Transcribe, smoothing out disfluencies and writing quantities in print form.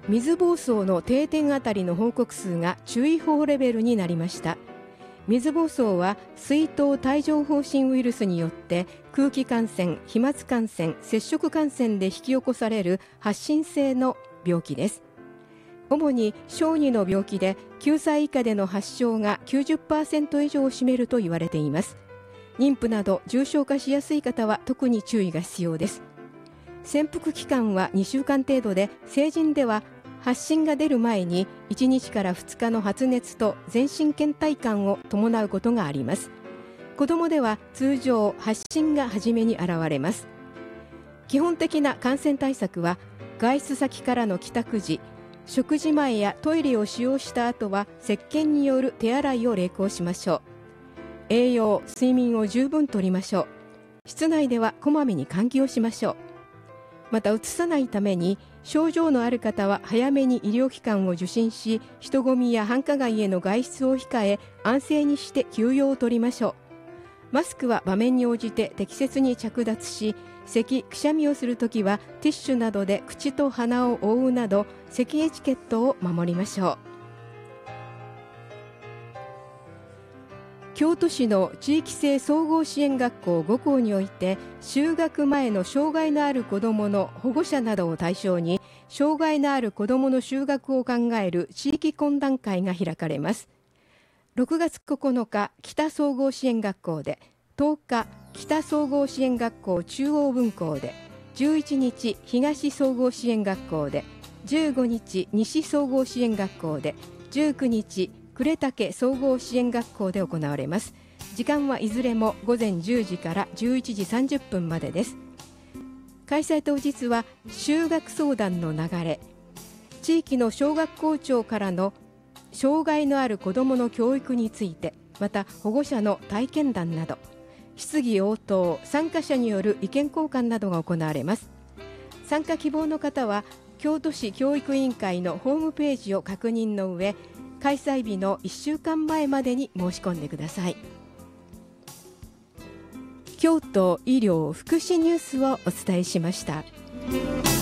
水疱瘡の定点あたりの報告数が注意報レベルになりました。水疱瘡は水痘帯状疱疹ウイルスによって空気感染、飛沫感染、接触感染で引き起こされる発疹性の病気です。主に小児の病気で9歳以下での発症が 90% 以上を占めると言われています。妊婦など重症化しやすい方は特に注意が必要です。潜伏期間は2週間程度で、成人では発疹が出る前に1日から2日の発熱と全身倦怠感を伴うことがあります。子どもでは通常発疹が初めに現れます。基本的な感染対策は、外出先からの帰宅時、食事前やトイレを使用した後は石鹸による手洗いを励行しましょう。栄養、睡眠を十分とりましょう。室内ではこまめに換気をしましょう。また、うつさないために症状のある方は早めに医療機関を受診し、人混みや繁華街への外出を控え、安静にして休養を取りましょう。マスクは場面に応じて適切に着脱し、咳・くしゃみをするときはティッシュなどで口と鼻を覆うなど、咳エチケットを守りましょう。京都市の地域性総合支援学校5校において、就学前の障害のある子どもの保護者などを対象に、障害のある子どもの就学を考える地域懇談会が開かれます。6月9日、北総合支援学校で、10日、北総合支援学校中央分校で、11日、東総合支援学校で、15日、西総合支援学校で、19日、呉竹総合支援学校で行われます。時間はいずれも午前10時から11時30分までです。開催当日は就学相談の流れ、地域の小学校長からの障害のある子どもの教育について、また保護者の体験談など、質疑応答、参加者による意見交換などが行われます。参加希望の方は京都市教育委員会のホームページを確認の上、開催日の1週間前までに申し込んでください。京都医療福祉ニュースをお伝えしました。